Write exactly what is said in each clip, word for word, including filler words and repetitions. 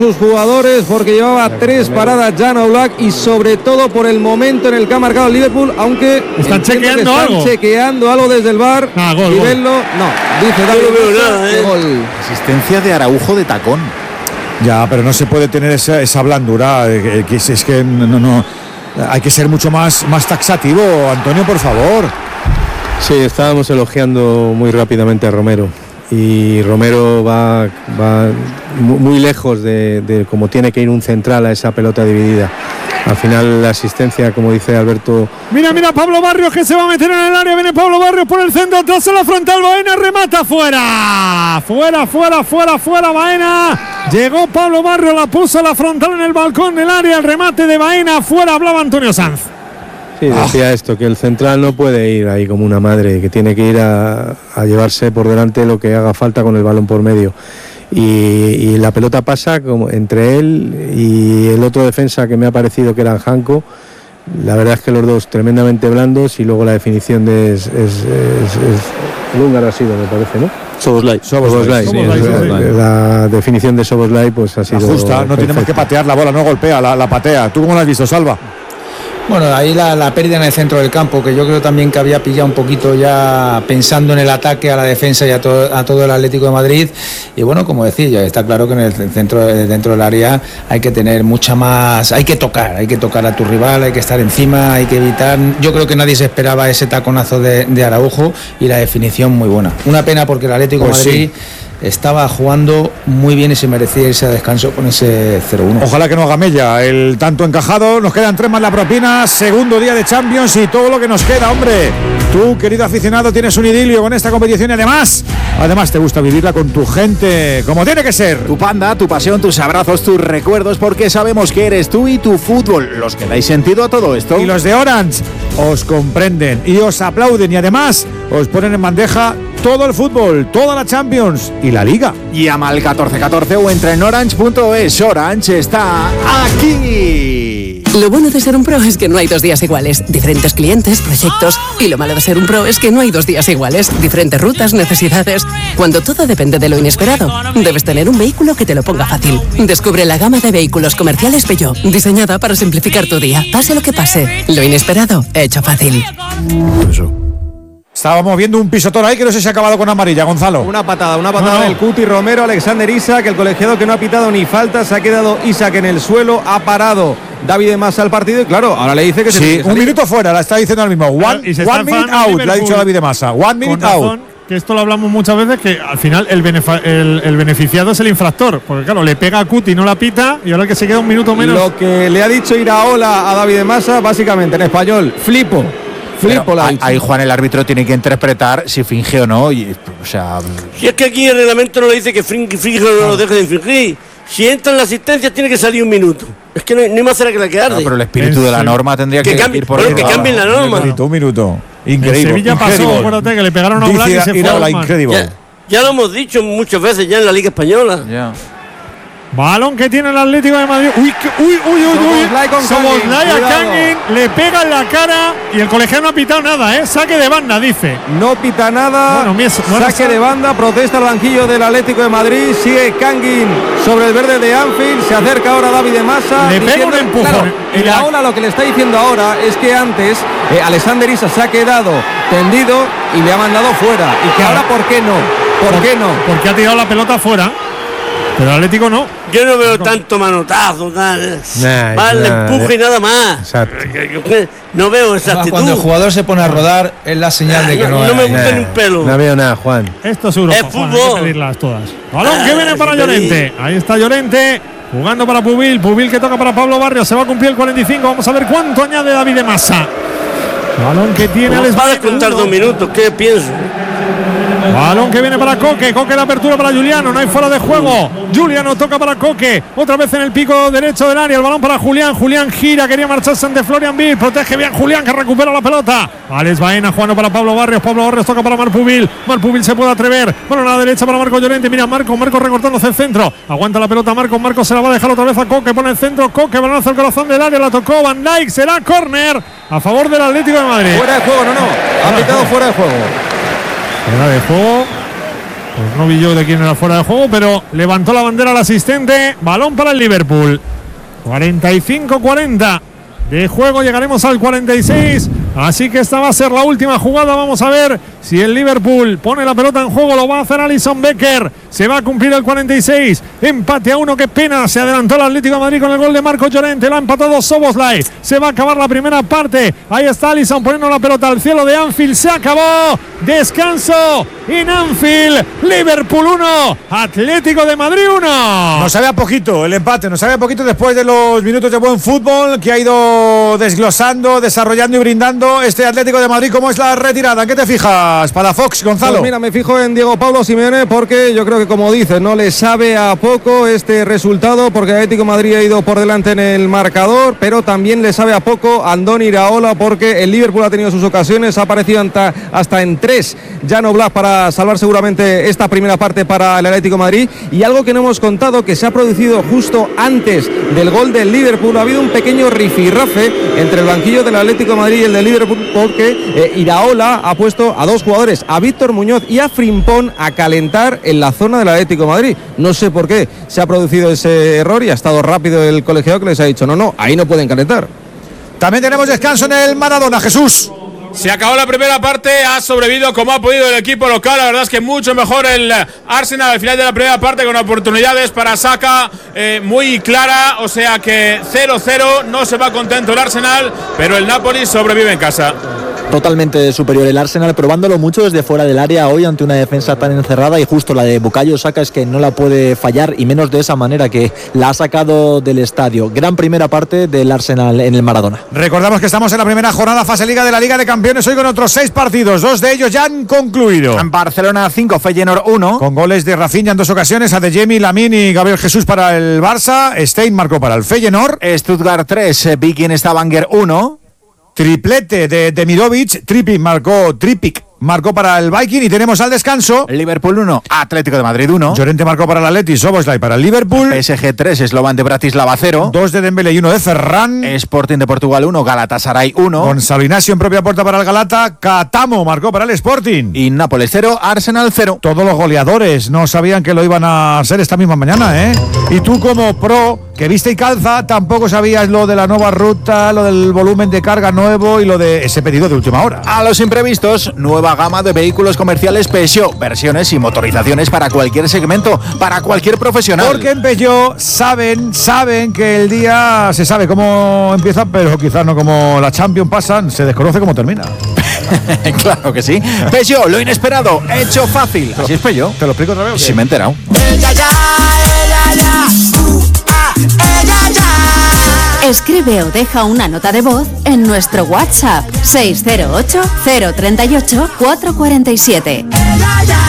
sus jugadores porque llevaba tres paradas Jan Oblak y sobre todo por el momento en el que ha marcado el Liverpool, aunque están chequeando están algo chequeando algo desde el V A R. Ah, gol, y gol. verlo, no, dice David no veo Massa, nada, ¿eh? gol. Asistencia de Araujo de tacón. Ya, pero no se puede tener esa, esa blandura, eh, que es, es que no, no, hay que ser mucho más, más taxativo, Antonio, por favor. Sí, estábamos elogiando muy rápidamente a Romero y Romero va, va muy lejos de, de cómo tiene que ir un central a esa pelota dividida. Al final la asistencia, como dice Alberto. Mira, mira, Pablo Barrios que se va a meter en el área. Viene Pablo Barrios por el centro, atrás en la frontal. Baena remata fuera. Fuera, fuera, fuera, fuera. Baena. Llegó Pablo Barrios, la puso a la frontal en el balcón del área. El remate de Baena fuera. Hablaba Antonio Sanz. Sí, decía ah. esto, que el central no puede ir ahí como una madre, que tiene que ir a, a llevarse por delante lo que haga falta con el balón por medio. Y, y la pelota pasa como entre él y el otro defensa que me ha parecido que era Janko. La verdad es que los dos tremendamente blandos y luego la definición de es, es, es, es el húngaro ha sido, me parece, ¿no? Soboslai. Soboslai, sí, Soboslai. la definición de Soboslai pues ha sido justa, no perfecta. tenemos que patear la bola, no golpea, la, la patea. ¿Tú cómo la has visto, Salva? Bueno, ahí la, la pérdida en el centro del campo, que yo creo también que había pillado un poquito ya pensando en el ataque a la defensa y a todo, a todo el Atlético de Madrid. Y bueno, como decía, ya está claro que en el centro, dentro del área hay que tener mucha más, hay que tocar, hay que tocar a tu rival, hay que estar encima, hay que evitar. Yo creo que nadie se esperaba ese taconazo de, de Araujo y la definición muy buena. Una pena porque el Atlético de Pues Madrid sí. estaba jugando muy bien y se merecía irse a descanso con ese cero uno. Ojalá que no haga mella el tanto encajado. Nos quedan tres más la propina. Segundo día de Champions y todo lo que nos queda, hombre. Tú, querido aficionado, tienes un idilio con esta competición y además, además te gusta vivirla con tu gente, como tiene que ser. Tu panda, tu pasión, tus abrazos, tus recuerdos, porque sabemos que eres tú y tu fútbol los que dais sentido a todo esto. Y los de Orange os comprenden y os aplauden y además os ponen en bandeja todo el fútbol, toda la Champions y la Liga. Llama al catorce catorce o entra en orange punto es. Orange está aquí. Lo bueno de ser un pro es que no hay dos días iguales. Diferentes clientes, proyectos. Y lo malo de ser un pro es que no hay dos días iguales. Diferentes rutas, necesidades. Cuando todo depende de lo inesperado, debes tener un vehículo que te lo ponga fácil. Descubre la gama de vehículos comerciales Peugeot, diseñada para simplificar tu día. Pase lo que pase, lo inesperado, hecho fácil. Eso. Estábamos viendo un pisotón ahí que no sé si ha acabado con amarilla, Gonzalo. Una patada, una patada No. del Cuti Romero, Alexander Isak, el colegiado que no ha pitado ni falta, se ha quedado Isak en el suelo, ha parado David Massa al partido y claro, ahora le dice que se Sí, tiene que un salir. minuto fuera, la está diciendo ahora mismo. One, Y se está one minute enfadando out, le ha Liverpool. dicho David Massa. One Con minute razón, out. que esto lo hablamos muchas veces, que al final el, benefa- el, el beneficiado es el infractor, porque claro, le pega a Cuti y no la pita, y ahora el que se queda un minuto menos. Lo que le ha dicho Iraola a David Massa, básicamente en español, flipo. Flipo Pero la ha ahí, dicho. ahí, Juan, el árbitro tiene que interpretar si finge o no. Y, o sea, Si es que aquí el reglamento no le dice que finge o no lo deje de infringir. Si entra en la asistencia tiene que salir un minuto. Es que no, no hay más cerca que la que no, arde. pero el espíritu En de la serio. norma tendría que, Que cambie- ir por bueno, ahí. que cambien la norma. Un minuto, un minuto. En Increíble. Sevilla pasó, increíble. acuérdate que le pegaron a Oblak y Dice se fue Iraola, Oblak. increíble. Ya, ya lo hemos dicho muchas veces ya en la Liga Española. Ya. Balón que tiene el Atlético de Madrid. Uy, que- uy, uy, uy, uy. Szoboszlai con Szoboszlai Kangin, a cuidado. Kangin, le pega en la cara y el colegiado no ha pitado nada, ¿eh? Saque de banda, dice. No pita nada, Bueno, mies- bueno, saque sa- de banda, protesta el banquillo del Atlético de Madrid, sigue Kangin sobre el verde de Anfield, se acerca ahora David de Massa. Le pega un empujón. Claro, y Y la- la ola lo que le está diciendo ahora es que antes eh, Alexander Isak se ha quedado tendido y le ha mandado fuera. Y que Claro. ahora, ¿por qué no? ¿Por qué no? Porque ha tirado la pelota fuera. Pero el Atlético no. Yo no veo tanto manotazo, tal. Nah, Va, le nada, empuje y nada más. Exacto. No veo esa Además, actitud. cuando el jugador se pone a rodar es la señal de que no, no, no me hay- gusta Nah, ni un pelo. No veo nada, Juan. Esto es Europa, Es Juan, hay fútbol. que pedirlas todas. Balón que Ah, viene para hay que Llorente. Ahí está Llorente. Jugando para Pubil. Pubil que toca para Pablo Barrios. Se va a cumplir el cuarenta y cinco. Vamos a ver cuánto añade David de Massa. Balón que tiene Alex Va a Baena. descontar dos minutos, ¿qué pienso? Balón que viene para Coque. Coque la apertura para Juliano. No hay fuera de juego. Juliano toca para Coque. Otra vez en el pico derecho del área. El balón para Julián. Julián gira. Quería marcharse ante Florian Bill. Protege bien Julián que recupera la pelota. Alex Baena jugando para Pablo Barrios. Pablo Barrios toca para Marpubil. Marpubil se puede atrever. Bueno, a la derecha para Marco Llorente. Mira Marco. Marco recortando hacia el centro. Aguanta la pelota Marco. Marco se la va a dejar otra vez a Coque. Pone el centro. Coque. Balón hacia el corazón del área. La tocó Van Dijk. Será córner a favor del Atlético de Madrid. Fuera de juego, no, no. Ha pitado fuera de juego. Fuera de juego. Pues no vi yo de quién era fuera de juego, pero levantó la bandera el asistente. Balón para el Liverpool. cuarenta y cinco cuarenta de juego, llegaremos al cuarenta y seis. Así que esta va a ser la última jugada. Vamos a ver si el Liverpool pone la pelota en juego. Lo va a hacer Alisson Becker. Se va a cumplir el cuarenta y seis. Empate a uno. Qué pena. Se adelantó el Atlético de Madrid con el gol de Marco Llorente. Lo ha empatado Szoboszlai. Se va a acabar la primera parte. Ahí está Alisson poniendo la pelota al cielo de Anfield. Se acabó. Descanso en Anfield. Liverpool uno. Atlético de Madrid uno. Nos sabe a poquito el empate. Nos sabe a poquito después de los minutos de buen fútbol que ha ido desglosando, desarrollando y brindando este Atlético de Madrid. ¿Cómo es la retirada? ¿En qué te fijas para Fox, Gonzalo? Pues mira, me fijo en Diego Pablo Simeone porque yo creo que, como dices, no le sabe a poco este resultado, porque el Atlético de Madrid ha ido por delante en el marcador, pero también le sabe a poco a Andoni Iraola, porque el Liverpool ha tenido sus ocasiones, ha aparecido hasta, hasta en tres Jan Oblak para salvar seguramente esta primera parte para el Atlético de Madrid. Y algo que no hemos contado, que se ha producido justo antes del gol del Liverpool, ha habido un pequeño rifirrafe entre el banquillo del Atlético de Madrid y el del Liverpool, porque eh, Iraola ha puesto a dos jugadores, a Víctor Muñoz y a Frimpón, a calentar en la zona del Atlético de Madrid. No sé por qué se ha producido ese error y ha estado rápido el colegiado, que les ha dicho no, no, ahí no pueden calentar. También tenemos descanso en el Maradona, Jesús. Se acabó la primera parte, ha sobrevivido como ha podido el equipo local. La verdad es que mucho mejor el Arsenal al final de la primera parte, con oportunidades para Saka eh, muy clara. O sea que cero cero, no se va contento el Arsenal, pero el Napoli sobrevive en casa. Totalmente superior el Arsenal, probándolo mucho desde fuera del área hoy ante una defensa tan encerrada, y justo la de Bukayo Saka es que no la puede fallar, y menos de esa manera, que la ha sacado del estadio. Gran primera parte del Arsenal en el Maradona. Recordamos que estamos en la primera jornada fase Liga de la Liga de Campeones, hoy con otros seis partidos, dos de ellos ya han concluido. En Barcelona cinco, Feyenoord uno. Con goles de Rafinha en dos ocasiones, Adeyemi, Lamine y Gabriel Jesús para el Barça. Stein marcó para el Feyenoord. Stuttgart tres, Viking Stavanger uno. Triplete de Demirovic, Trippic marcó, Trippic marcó para el Viking, y tenemos al descanso Liverpool uno, Atlético de Madrid uno. Llorente marcó para el Atleti, Szoboszlai para el Liverpool. P S G tres, Slovan de Bratislava cero. Dos de Dembélé y uno de Ferran. Sporting de Portugal uno, Galatasaray uno. Gonzalo Ignacio en propia puerta para el Galata. Catamo marcó para el Sporting. Y Nápoles cero, Arsenal cero. Todos los goleadores no sabían que lo iban a hacer esta misma mañana, ¿eh? Y tú, como pro que viste y calza, tampoco sabías lo de la nueva ruta, lo del volumen de carga nuevo y lo de ese pedido de última hora. A los imprevistos, nueva gama de vehículos comerciales Peugeot, versiones y motorizaciones para cualquier segmento, para cualquier profesional. Porque en Peugeot saben, saben que el día se sabe cómo empieza, pero quizás no como la Champions pasan, se desconoce cómo termina. Claro que sí. Peugeot, lo inesperado, hecho fácil. Así es Peugeot. ¿Te lo explico otra vez? Sí, me he enterado. Ella ya, ella ya, uh, ah, ella ya. Escribe o deja una nota de voz en nuestro WhatsApp seis cero ocho, cero tres ocho, cuatro cuatro siete. Ella ya.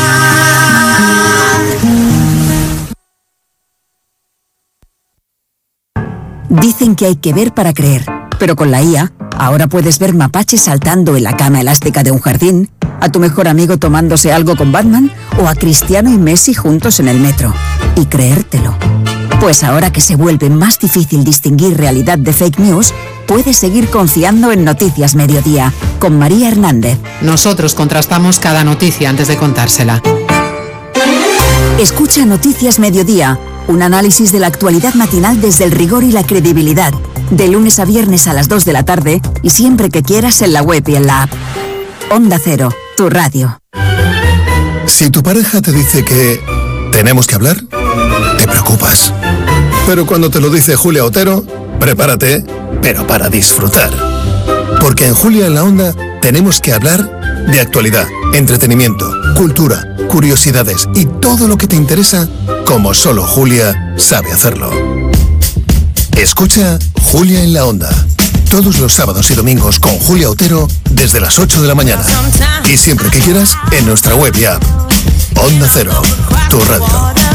Dicen que hay que ver para creer, pero con la I A ahora puedes ver mapaches saltando en la cama elástica de un jardín, a tu mejor amigo tomándose algo con Batman, o a Cristiano y Messi juntos en el metro, y creértelo. Pues ahora que se vuelve más difícil distinguir realidad de fake news, puedes seguir confiando en Noticias Mediodía, con María Hernández. Nosotros contrastamos cada noticia antes de contársela. Escucha Noticias Mediodía, un análisis de la actualidad matinal desde el rigor y la credibilidad, de lunes a viernes a las dos de la tarde, y siempre que quieras en la web y en la app. Onda Cero, tu radio. Si tu pareja te dice que tenemos que hablar, te preocupas. Pero cuando te lo dice Julia Otero, prepárate, pero para disfrutar. Porque en Julia en la Onda tenemos que hablar de actualidad, entretenimiento, cultura, curiosidades y todo lo que te interesa, como solo Julia sabe hacerlo. Escucha Julia en la Onda, todos los sábados y domingos con Julia Otero desde las ocho de la mañana. Y siempre que quieras, en nuestra web y app. Onda Cero, tu radio.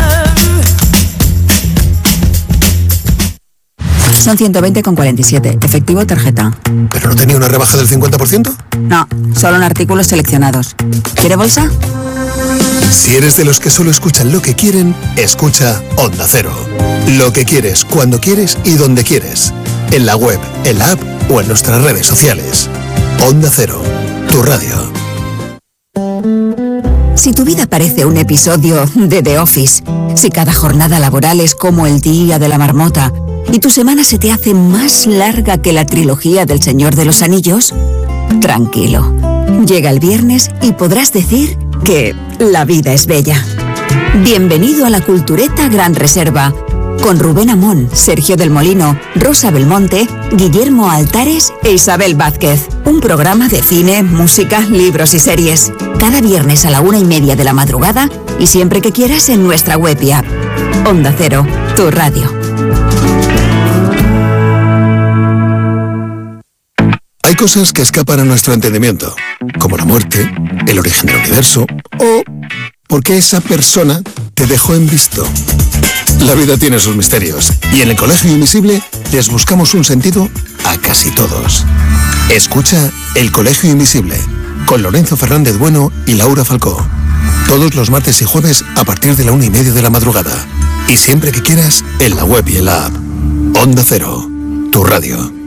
Son ciento veinte con cuarenta y siete, efectivo tarjeta. ¿Pero no tenía una rebaja del cincuenta por ciento? No, solo en artículos seleccionados. ¿Quiere bolsa? Si eres de los que solo escuchan lo que quieren, escucha Onda Cero. Lo que quieres, cuando quieres y donde quieres. En la web, en la app o en nuestras redes sociales. Onda Cero, tu radio. Si tu vida parece un episodio de The Office, si cada jornada laboral es como el día de la marmota y tu semana se te hace más larga que la trilogía del Señor de los Anillos, tranquilo. Llega el viernes y podrás decir que la vida es bella. Bienvenido a la Cultureta Gran Reserva, con Rubén Amón, Sergio del Molino, Rosa Belmonte, Guillermo Altares e Isabel Vázquez. Un programa de cine, música, libros y series. Cada viernes a la una y media de la madrugada y siempre que quieras en nuestra web y app. Onda Cero, tu radio. Hay cosas que escapan a nuestro entendimiento, como la muerte, el origen del universo o por qué esa persona te dejó en visto. La vida tiene sus misterios y en el Colegio Invisible les buscamos un sentido a casi todos. Escucha El Colegio Invisible con Lorenzo Fernández Bueno y Laura Falcó. Todos los martes y jueves a partir de la una y media de la madrugada. Y siempre que quieras en la web y en la app. Onda Cero, tu radio.